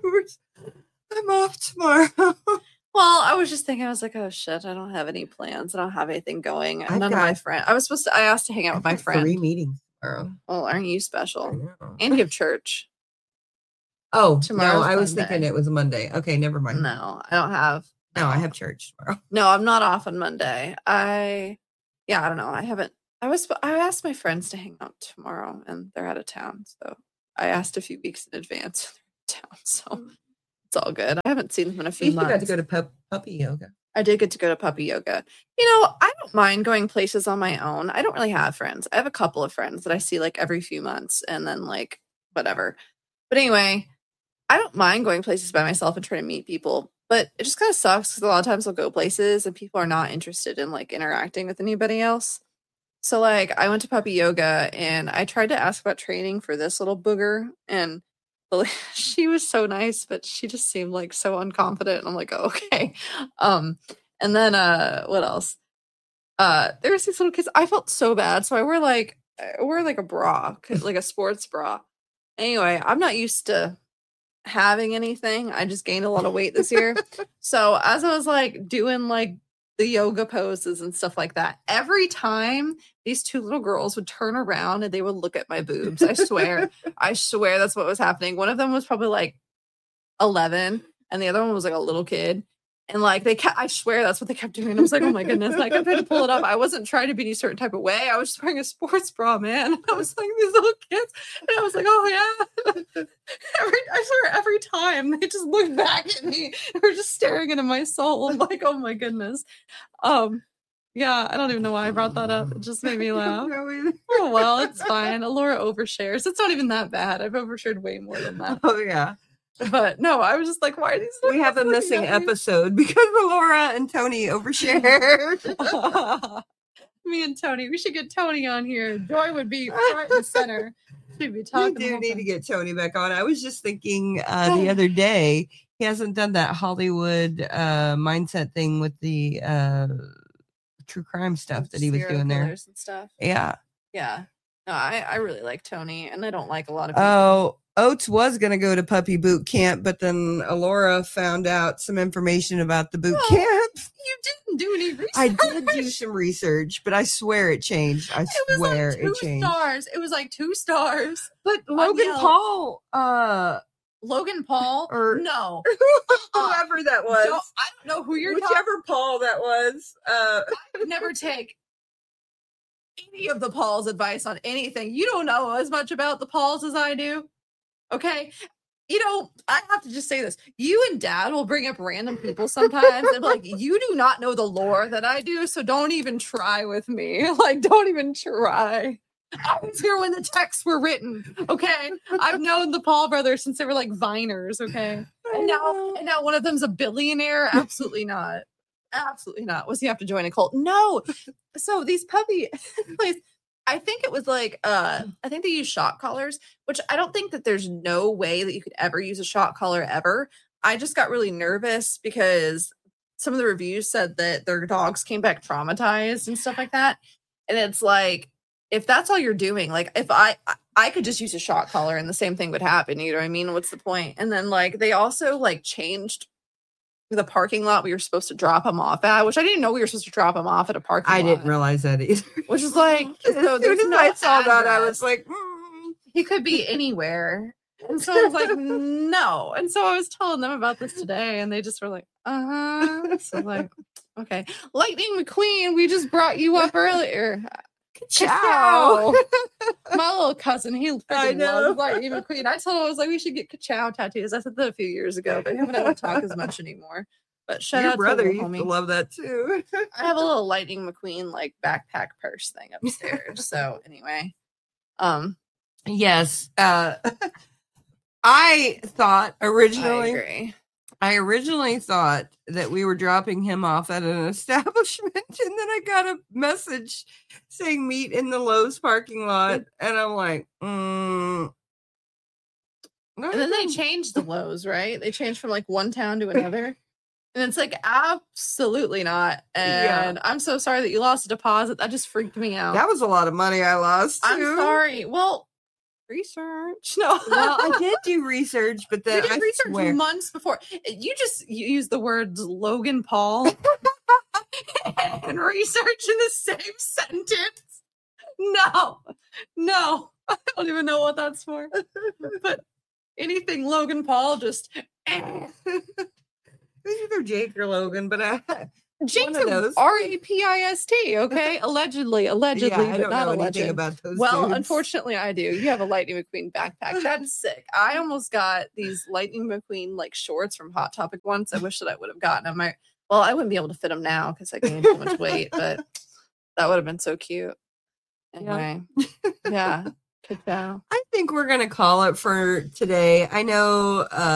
S2: off tomorrow.
S1: Well, I was just thinking, I was oh shit, I don't have any plans. I don't have anything going. None of my friends. I asked to hang out with my friend.
S2: 3 meetings tomorrow.
S1: Well, aren't you special? And you have church.
S2: Oh, tomorrow. No, I was thinking it was a Monday. Okay, never mind.
S1: No, I don't have
S2: No, I have church tomorrow.
S1: No, I'm not off on Monday. I don't know. I asked my friends to hang out tomorrow, and they're out of town. So I asked a few weeks in advance. They're out of town, so it's all good. I haven't seen them in a few months.
S2: You got to go to puppy yoga.
S1: I did get to go to puppy yoga. I don't mind going places on my own. I don't really have friends. I have a couple of friends that I see like every few months, and then like whatever. But anyway, I don't mind going places by myself and trying to meet people. But it just kind of sucks because a lot of times I'll go places and people are not interested in like interacting with anybody else. So like I went to puppy yoga and I tried to ask about training for this little booger, and she was so nice, but she just seemed like so unconfident. And I'm like, oh, okay. And then what else? There was these little kids. I felt so bad. So I wear like a bra, like a sports bra. Anyway, I'm not used to having anything. I just gained a lot of weight this year. So as I was like doing like the yoga poses and stuff like that, every time these two little girls would turn around and they would look at my boobs. I swear that's what was happening. One of them was probably like 11 and the other one was like a little kid. And like I swear that's what they kept doing. I was like, oh my goodness. Like I tried to pull it up. I wasn't trying to be any certain type of way. I was just wearing a sports bra, man. I was like these little kids. And I was like, oh yeah. I swear every time they just looked back at me. They were just staring into my soul. I'm like, oh my goodness. Yeah, I don't even know why I brought that up. It just made me laugh. Oh well, it's fine. Alora overshares. It's not even that bad. I've overshared way more than that.
S2: Oh yeah.
S1: But no, I was just like, why are these?
S2: We have a missing episode because Alora and Tony overshared.
S1: Me and Tony, we should get Tony on here. Joy would be front and center. She'd be talking.
S2: We do need to get Tony back on. I was just thinking the other day, he hasn't done that Hollywood mindset thing with the true crime stuff that he was doing there
S1: and stuff.
S2: Yeah.
S1: No, I really like Tony, and I don't like a lot of
S2: people. Oates was going to go to puppy boot camp, but then Alora found out some information about the boot camp.
S1: You didn't do any research.
S2: I did do some research, but I swear it changed. I swear it changed.
S1: Stars. It was like 2 stars.
S2: But Logan Paul,
S1: or no,
S2: whoever that was.
S1: I don't know who you're
S2: Whichever Paul that was.
S1: I would never take any of the Paul's advice on anything. You don't know as much about the Pauls as I do. Okay. I have to just say this. You and Dad will bring up random people sometimes and be like, you do not know the lore that I do, so don't even try with me. Like, don't even try. I was here when the texts were written. Okay. I've known the Paul brothers since they were like Viners. Okay. And now one of them's a billionaire. Absolutely not. Absolutely not. Was he have to join a cult? No. So these puppy place, I think it was like I think they use shock collars, which I don't think that there's no way that you could ever use a shock collar ever. I just got really nervous because some of the reviews said that their dogs came back traumatized and stuff like that. And it's like, if that's all you're doing, like if I could just use a shock collar and the same thing would happen, you know what I mean? What's the point? And then like they also like changed the parking lot we were supposed to drop him off at, which I didn't know we were supposed to drop him off at a parking lot.
S2: I didn't realize that either.
S1: Which is like, so
S2: as soon as I saw that, I was like,
S1: he could be anywhere. And so I was like, no. And so I was telling them about this today, and they just were like, So like, okay. Lightning McQueen, we just brought you up earlier.
S2: Ka-chow.
S1: My little cousin, he loves Lightning McQueen. I told him, I was like, we should get Ka-chow tattoos. I said that a few years ago, but we haven't had to talk as much anymore. But shout out
S2: brother,
S1: to
S2: you love that too.
S1: I have a little Lightning McQueen like backpack purse thing upstairs. So anyway,
S2: yes. I thought originally.
S1: I agree.
S2: I originally thought that we were dropping him off at an establishment, and then I got a message saying meet in the Lowe's parking lot, and I'm like,
S1: And then they changed the Lowe's, right? They changed from like one town to another. And it's like, absolutely not. And I'm so sorry that you lost a deposit. That just freaked me out.
S2: That was a lot of money I lost, too.
S1: I'm sorry. Well, research. No.
S2: Well, I did do research, but then
S1: I research months before. You used the words Logan Paul and research in the same sentence. No. I don't even know what that's for. But anything Logan Paul, just
S2: these are the either Jake or Logan, but
S1: Jake's RAPIST, okay? Allegedly,
S2: yeah,
S1: but
S2: I don't
S1: not
S2: know
S1: alleged.
S2: anything about those
S1: Well,
S2: dudes.
S1: unfortunately, I do. You have a Lightning McQueen backpack. That's sick. I almost got these Lightning McQueen like shorts from Hot Topic once. I wish that I would have gotten them. I wouldn't be able to fit them now because I gained so much weight, but that would have been so cute. Anyway, yeah. Good job.
S2: I think we're gonna call it for today. I know